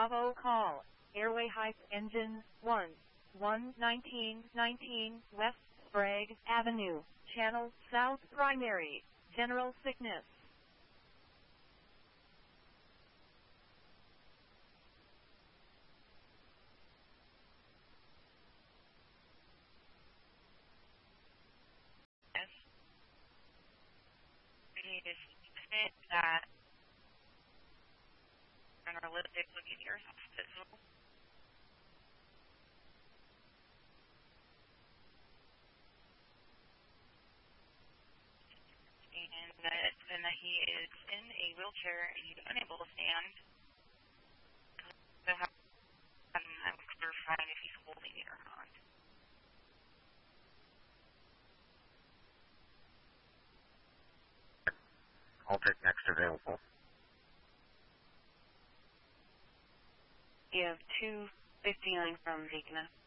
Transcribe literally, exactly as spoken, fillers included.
Bravo call, airway height engine, one, one nineteen nineteen West Sprague Avenue, channel south primary, general sickness. Yes. We need to fit that journalistic looking at your hospital. And that, and that he is in a wheelchair and he's unable to stand. So how I'm clarifying if he's holding it or not. I'll take next available. You have two fifty-nine from Deaconess.